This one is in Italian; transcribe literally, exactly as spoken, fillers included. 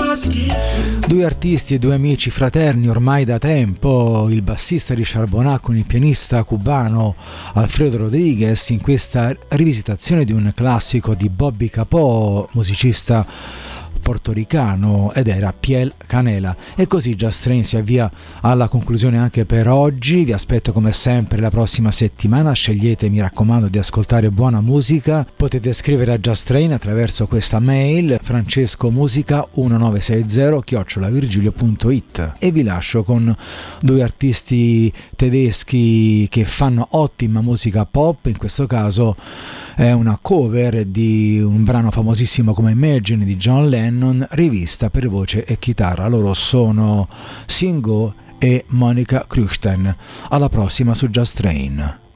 Due artisti e due amici fraterni ormai da tempo, il bassista Richard Bonac con il pianista cubano Alfredo Rodriguez, in questa rivisitazione di un classico di Bobby Capó, musicista portoricano, ed era Piel Canela. E così Just Train si avvia alla conclusione anche per oggi. Vi aspetto come sempre la prossima settimana. Scegliete, mi raccomando, di ascoltare buona musica. Potete scrivere a Just Train attraverso questa mail francescomusica millenovecentosessanta chiocciola virgilio punto it, e vi lascio con due artisti tedeschi che fanno ottima musica pop. In questo caso è una cover di un brano famosissimo come Imagine di John Lennon, rivista per voce e chitarra. Loro sono Singo e Monica Krüchten. Alla prossima su Just Train.